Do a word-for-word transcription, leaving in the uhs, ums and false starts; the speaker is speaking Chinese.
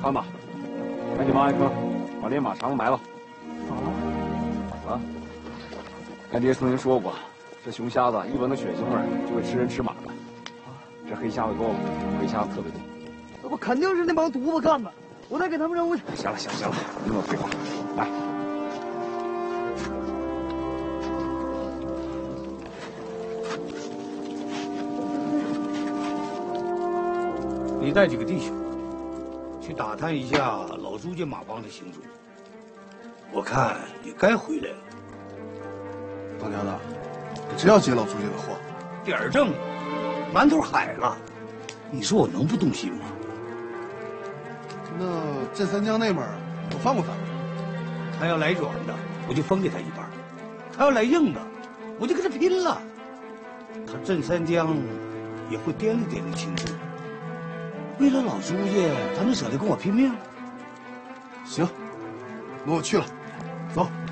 安吧，赶紧挖一坑，把这马肠子埋了。啊！啊！俺爹曾经说过，这熊瞎子一闻到血腥味儿就会吃人吃马的。这黑瞎子沟黑瞎子特别多。 那不肯定是那帮犊子干的，我再给他们扔过去。 行了行了行了，别那么废话，来。 你带几个弟兄去打探一下老朱家马帮的行踪，我看也该回来了。 老娘的，你真要接老朱家的货？ 点儿正，馒头海了，你说我能不动心吗？ 那镇三江那门我放过他。 他要来软的，我就分给他一半；他要来硬的，我就跟他拼了。他镇三江也会掂量掂量轻重。 为了老朱家，他能舍得跟我拼命？ 行，那我去了，走。